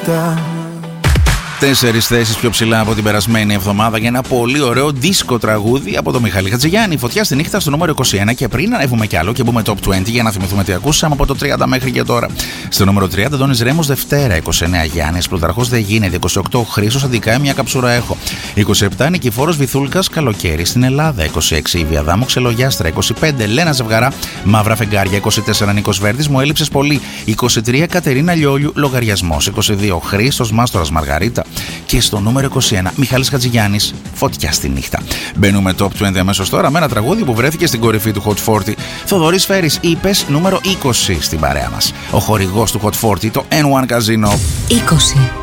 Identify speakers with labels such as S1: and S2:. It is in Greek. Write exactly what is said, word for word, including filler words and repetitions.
S1: Τέσσερις θέσεις πιο ψηλά από την περασμένη εβδομάδα για ένα πολύ ωραίο δίσκο τραγούδι από τον Μιχάλη Χατζηγιάννη. Φωτιά στη νύχτα στο νούμερο είκοσι ένα και πριν ανέβουμε κι άλλο και μπούμε top είκοσι για να θυμηθούμε τι ακούσαμε από το τριάντα μέχρι και τώρα. Στο νούμερο τριάντα Αντώνης Ρέμος Δευτέρα, είκοσι εννέα Γιάννης Πλουταρχός δεν γίνεται, είκοσι οκτώ Χρήστος Αντικά μια καψούρα έχω, είκοσι επτά Νικηφόρος Βυθούλκας Καλοκαίρι στην Ελλάδα, είκοσι έξι η Βιαδάμου Ξελογιάστρα, είκοσι πέντε Λένα Ζευγαρά Μαύρα Φεγγάρια, είκοσι τέσσερα Νίκος Βέρτης Μου έλειψες πολύ, είκοσι τρία Κατερίνα Λιόλιου Λογαριασμός, είκοσι δύο Χρήστος Μάστορας Μαργαρίτα και στο νούμερο είκοσι ένα Μιχάλης Χατζηγιάννης Φωτιά στη νύχτα. Μπαίνουμε top είκοσι αμέσως τώρα με ένα τραγούδι που βρέθηκε στην κορυφή του Hot σαράντα. Θοδωρής Φέρης, είπες, νούμερο είκοσι στην παρέα μας. Ο χορηγός του Hot σαράντα, το N one Casino.
S2: είκοσι.